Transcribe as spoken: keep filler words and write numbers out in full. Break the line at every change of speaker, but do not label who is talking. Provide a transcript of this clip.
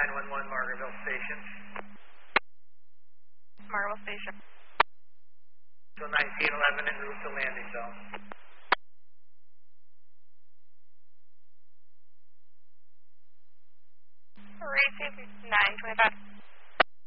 nine one one Margaretville Station.
Margaretville Station.
So nineteen eleven en route to landing zone.
Receive nine twenty-five.